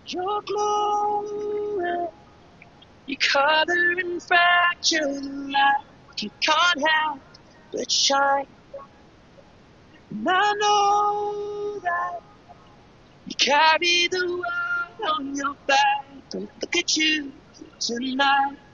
Your glory, your color and fracture light, you can't help but shine. And I know that you carry the world on your back. Don't look at you tonight.